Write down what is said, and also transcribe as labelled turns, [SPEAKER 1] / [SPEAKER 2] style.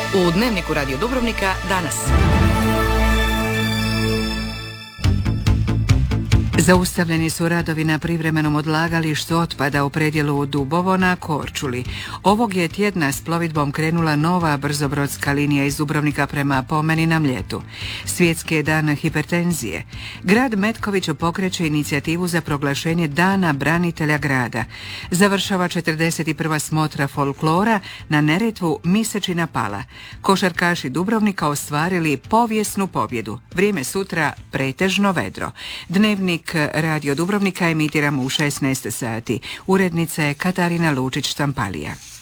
[SPEAKER 1] U Dnevniku Radio Dubrovnika danas.
[SPEAKER 2] Zaustavljeni su radovi na privremenom odlagalištu otpada u predjelu Dubovo na Korčuli. Ovog je tjedna s plovidbom krenula nova brzobrodska linija iz Dubrovnika prema Pomeni na Mljetu. Svjetski je dan hipertenzije. Grad Metković pokreće inicijativu za proglašenje Dana branitelja grada. Završava 41. smotra folklora na Neretvu Misečina pala. Košarkaši Dubrovnika ostvarili povijesnu pobjedu. Vrijeme sutra pretežno vedro. Dnevnik Radio Dubrovnika emitiramo u 16 sati. Urednica je Katarina Lučić-Štampalija.